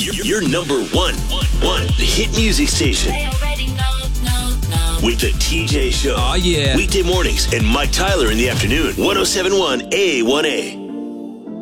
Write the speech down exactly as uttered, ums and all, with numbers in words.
Your, your number one, one, the hit music station. With the T J Show. Oh, yeah. Weekday mornings and Mike Tyler in the afternoon. one oh seven point one A one A.